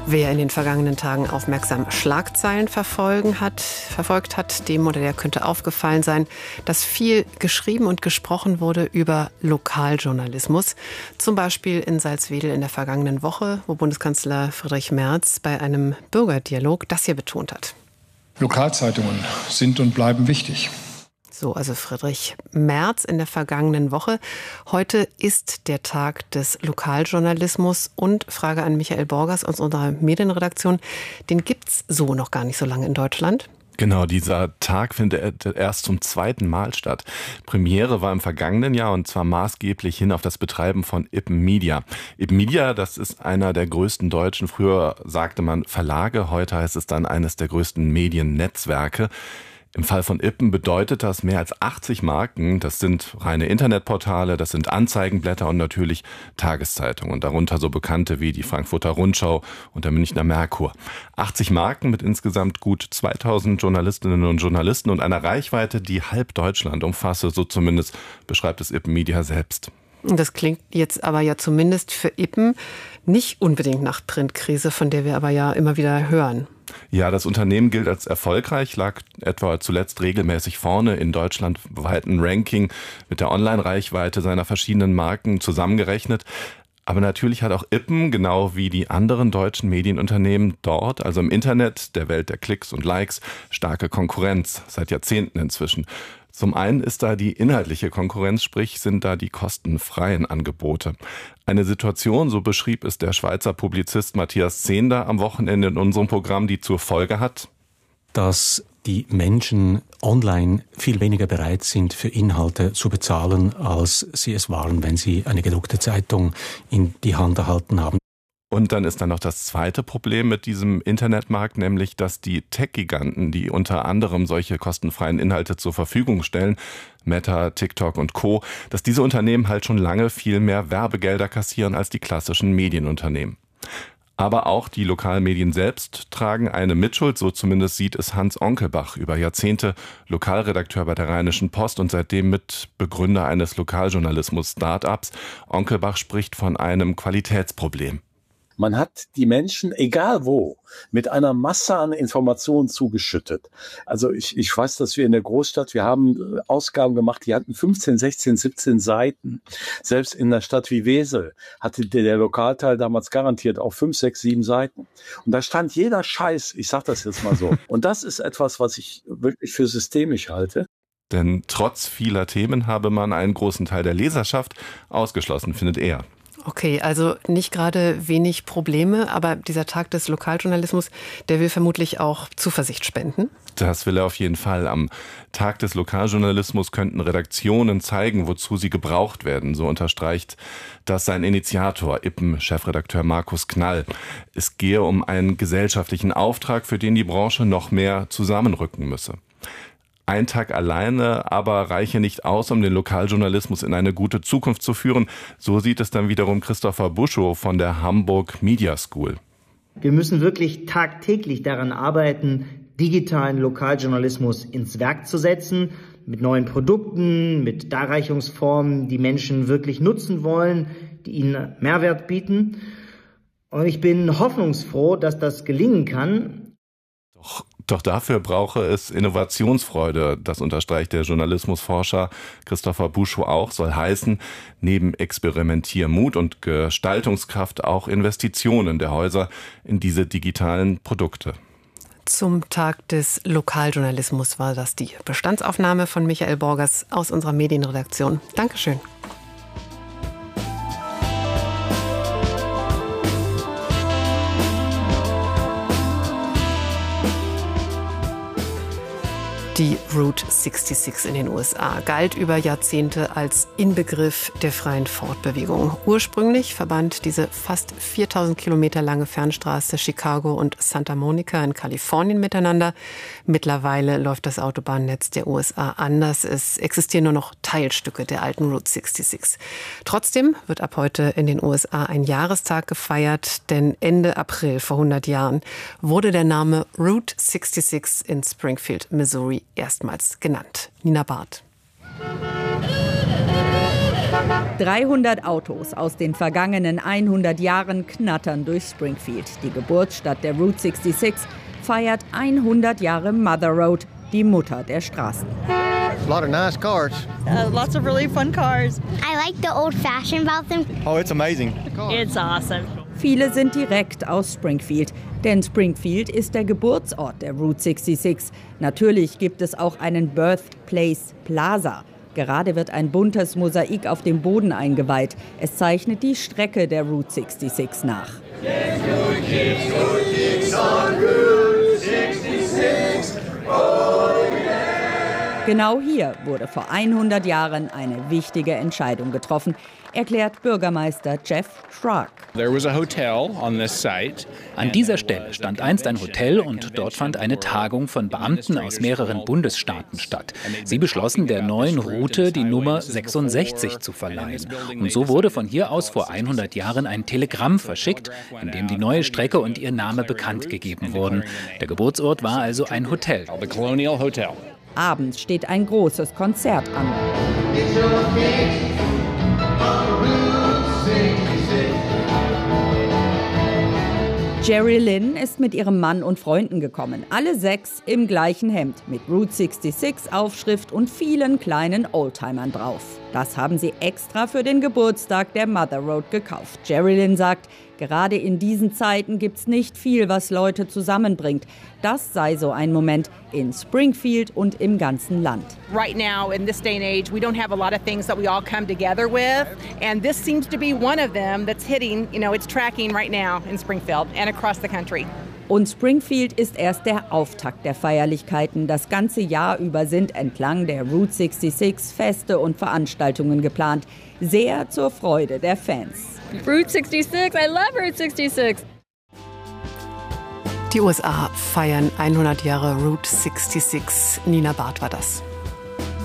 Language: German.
Wer in den vergangenen Tagen aufmerksam Schlagzeilen verfolgt hat, dem oder der könnte aufgefallen sein, dass viel geschrieben und gesprochen wurde über Lokaljournalismus. Zum Beispiel in Salzwedel in der vergangenen Woche, wo Bundeskanzler Friedrich Merz bei einem Bürgerdialog das hier betont hat. Lokalzeitungen sind und bleiben wichtig. So, also Friedrich Merz in der vergangenen Woche. Heute ist der Tag des Lokaljournalismus und Frage an Michael Borgers aus unserer Medienredaktion. Den gibt's so noch gar nicht so lange in Deutschland. Genau, dieser Tag findet erst zum zweiten Mal statt. Premiere war im vergangenen Jahr und zwar maßgeblich hin auf das Betreiben von Ippen Media. Ippen Media, das ist einer der größten deutschen, früher sagte man Verlage, heute heißt es dann eines der größten Mediennetzwerke. Im Fall von Ippen bedeutet das mehr als 80 Marken. Das sind reine Internetportale, das sind Anzeigenblätter und natürlich Tageszeitungen. Darunter so bekannte wie die Frankfurter Rundschau und der Münchner Merkur. 80 Marken mit insgesamt gut 2000 Journalistinnen und Journalisten und einer Reichweite, die halb Deutschland umfasse. So zumindest beschreibt es Ippen Media selbst. Das klingt jetzt aber ja zumindest für Ippen nicht unbedingt nach Printkrise, von der wir aber ja immer wieder hören. Ja, das Unternehmen gilt als erfolgreich, lag etwa zuletzt regelmäßig vorne in deutschlandweiten Ranking mit der Online-Reichweite seiner verschiedenen Marken zusammengerechnet. Aber natürlich hat auch Ippen, genau wie die anderen deutschen Medienunternehmen dort, also im Internet, der Welt der Klicks und Likes, starke Konkurrenz, seit Jahrzehnten inzwischen. Zum einen ist da die inhaltliche Konkurrenz, sprich sind da die kostenfreien Angebote. Eine Situation, so beschrieb es der Schweizer Publizist Matthias Zehnder am Wochenende in unserem Programm, die zur Folge hat, dass die Menschen online viel weniger bereit sind, für Inhalte zu bezahlen, als sie es waren, wenn sie eine gedruckte Zeitung in die Hand erhalten haben. Und dann ist da noch das zweite Problem mit diesem Internetmarkt, nämlich dass die Tech-Giganten, die unter anderem solche kostenfreien Inhalte zur Verfügung stellen, Meta, TikTok und Co., dass diese Unternehmen halt schon lange viel mehr Werbegelder kassieren als die klassischen Medienunternehmen. Aber auch die Lokalmedien selbst tragen eine Mitschuld, so zumindest sieht es Hans Onkelbach, über Jahrzehnte Lokalredakteur bei der Rheinischen Post und seitdem Mitbegründer eines Lokaljournalismus-Startups. Onkelbach spricht von einem Qualitätsproblem. Man hat die Menschen, egal wo, mit einer Masse an Informationen zugeschüttet. Also ich weiß, dass wir in der Großstadt, wir haben Ausgaben gemacht, die hatten 15, 16, 17 Seiten. Selbst in einer Stadt wie Wesel hatte der Lokalteil damals garantiert auch 5, 6, 7 Seiten. Und da stand jeder Scheiß, ich sag das jetzt mal so. Und das ist etwas, was ich wirklich für systemisch halte. Denn trotz vieler Themen habe man einen großen Teil der Leserschaft ausgeschlossen, findet er. Okay, also nicht gerade wenig Probleme, aber dieser Tag des Lokaljournalismus, der will vermutlich auch Zuversicht spenden. Das will er auf jeden Fall. Am Tag des Lokaljournalismus könnten Redaktionen zeigen, wozu sie gebraucht werden. So unterstreicht das sein Initiator, Ippen-Chefredakteur Markus Knall. Es gehe um einen gesellschaftlichen Auftrag, für den die Branche noch mehr zusammenrücken müsse. Ein Tag alleine aber reiche nicht aus, um den Lokaljournalismus in eine gute Zukunft zu führen. So sieht es dann wiederum Christopher Buschow von der Hamburg Media School. Wir müssen wirklich tagtäglich daran arbeiten, digitalen Lokaljournalismus ins Werk zu setzen, mit neuen Produkten, mit Darreichungsformen, die Menschen wirklich nutzen wollen, die ihnen Mehrwert bieten. Und ich bin hoffnungsfroh, dass das gelingen kann. Doch dafür brauche es Innovationsfreude. Das unterstreicht der Journalismusforscher Christopher Buschow auch. Soll heißen, neben Experimentiermut und Gestaltungskraft auch Investitionen der Häuser in diese digitalen Produkte. Zum Tag des Lokaljournalismus war das die Bestandsaufnahme von Michael Borgers aus unserer Medienredaktion. Dankeschön. Die Route 66 in den USA galt über Jahrzehnte als Inbegriff der freien Fortbewegung. Ursprünglich verband diese fast 4000 Kilometer lange Fernstraße Chicago und Santa Monica in Kalifornien miteinander. Mittlerweile läuft das Autobahnnetz der USA anders. Es existieren nur noch Teilstücke der alten Route 66. Trotzdem wird ab heute in den USA ein Jahrestag gefeiert, denn Ende April vor 100 Jahren wurde der Name Route 66 in Springfield, Missouri erstmals genannt. Nina Barth. 300 Autos aus den vergangenen 100 Jahren knattern durch Springfield. Die Geburtsstadt der Route 66 feiert 100 Jahre Mother Road, die Mutter der Straßen. A lot of nice cars. Lots of really fun cars. I like the old-fashioned about them. Oh, it's amazing. It's awesome. Viele sind direkt aus Springfield, denn Springfield ist der Geburtsort der Route 66. Natürlich gibt es auch einen Birthplace Plaza. Gerade wird ein buntes Mosaik auf dem Boden eingeweiht. Es zeichnet die Strecke der Route 66 nach. Genau hier wurde vor 100 Jahren eine wichtige Entscheidung getroffen, erklärt Bürgermeister Jeff Schrag. An dieser Stelle stand einst ein Hotel und dort fand eine Tagung von Beamten aus mehreren Bundesstaaten statt. Sie beschlossen, der neuen Route die Nummer 66 zu verleihen. Und so wurde von hier aus vor 100 Jahren ein Telegramm verschickt, in dem die neue Strecke und ihr Name bekannt gegeben wurden. Der Geburtsort war also ein Hotel. Abends steht ein großes Konzert an. Jerry Lynn ist mit ihrem Mann und Freunden gekommen. Alle 6 im gleichen Hemd mit Route 66 Aufschrift und vielen kleinen Oldtimern drauf. Das haben sie extra für den Geburtstag der Mother Road gekauft. Jerry Lynn sagt, gerade in diesen Zeiten gibt's nicht viel, was Leute zusammenbringt. Das sei so ein Moment in Springfield und im ganzen Land. Right now, in this day and age, we don't have a lot of things that we all come together with. And this seems to be one of them that's hitting, it's tracking right now in Springfield and across the country. Und Springfield ist erst der Auftakt der Feierlichkeiten. Das ganze Jahr über sind entlang der Route 66 Feste und Veranstaltungen geplant. Sehr zur Freude der Fans. Route 66, I love Route 66. Die USA feiern 100 Jahre Route 66. Nina Barth war das.